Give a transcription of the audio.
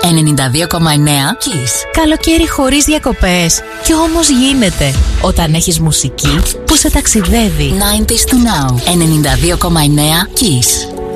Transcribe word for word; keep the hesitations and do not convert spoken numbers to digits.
ενενήντα δύο κόμμα εννέα Kiss. Καλοκαίρι χωρίς διακοπές. Κι όμως γίνεται όταν έχεις μουσική που σε ταξιδεύει. ενενήντα to now. ενενήντα δύο κόμμα εννέα Kiss.